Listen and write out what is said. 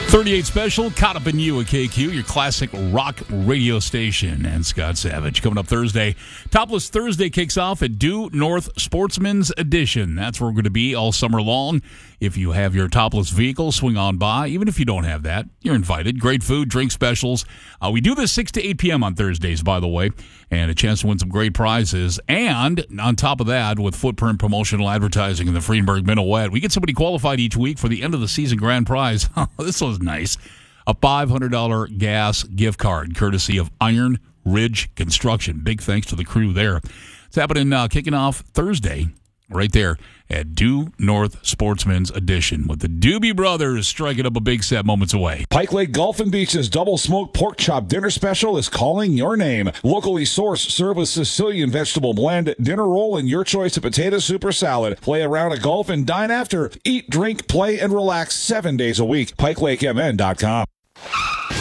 38 Special, Caught Up in You at KQ, your classic rock radio station. And Scott Savage coming up Thursday. Topless Thursday kicks off at Due North Sportsman's Edition. That's where we're going to be all summer long. If you have your topless vehicle, swing on by. Even if you don't have that, you're invited. Great food, drink specials. We do this 6 to 8 p.m. on Thursdays, by the way, and a chance to win some great prizes. And on top of that, with Footprint Promotional Advertising in the Friedenberg Minuet, we get somebody qualified each week for the end of the season grand prize. This was nice. A $500 gas gift card, courtesy of Iron Ridge Construction. Big thanks to the crew there. It's happening kicking off Thursday right there at Due North Sportsman's Edition, with the Doobie Brothers striking up a big set moments away. Pike Lake Golf and Beach's double smoked pork chop dinner special is calling your name. Locally sourced, serve with Sicilian vegetable blend, dinner roll, and your choice of potato soup or salad. Play a round of golf and dine after. Eat, drink, play, and relax 7 days a week. PikeLakeMN.com.